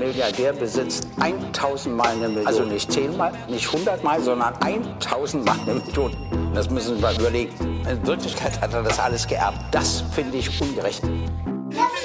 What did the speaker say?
Milliardär besitzt 1000 Mal eine Million. Also nicht 10-mal, nicht 100-mal, sondern 1000 Mal eine Million. Das müssen wir überlegen. In Wirklichkeit hat er das alles geerbt. Das finde ich ungerecht.